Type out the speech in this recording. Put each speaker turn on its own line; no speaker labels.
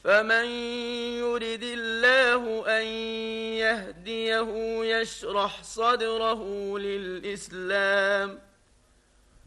فمن يرد الله أن يهديه يشرح صدره للإسلام